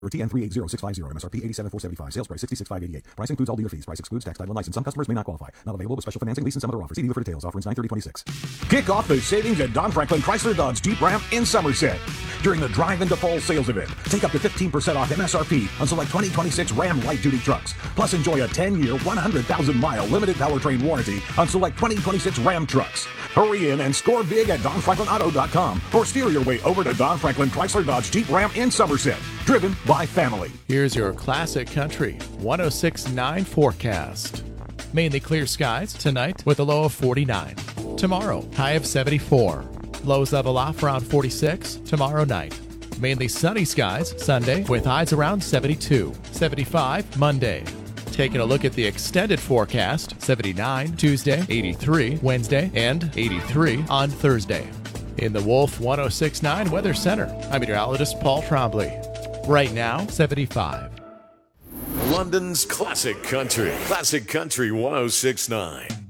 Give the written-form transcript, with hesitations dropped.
or TN380650, MSRP 87,475, sales price 66,588. Price includes all dealer fees. Price excludes tax, title, and license. Some customers may not qualify. Not available with special financing, lease, and some other offers. See dealer for details. Offer ends 9/30/26. Kick off the savings at Don Franklin Chrysler Dodge Jeep Ram in Somerset. During the Drive into Fall sales event, take up to 15% off MSRP on select 2026 Ram light-duty trucks. Plus, enjoy a 10-year, 100,000-mile limited powertrain warranty on select 2026 Ram trucks. Hurry in and score big at DonFranklinAuto.com or steer your way over to Don Franklin Chrysler Dodge Jeep Ram in Somerset. Driven by family. Here's your Classic Country 106.9 forecast. Mainly clear skies tonight with a low of 49. Tomorrow, high of 74. Lows level off around 46 tomorrow night. Mainly sunny skies Sunday with highs around 72. 75 Monday. Taking a look at the extended forecast, 79 Tuesday, 83 Wednesday, and 83 on Thursday. In the Wolf 106.9 Weather Center, I'm meteorologist Paul Trombley. Right now, 75. London's Classic Country. Classic Country 106.9.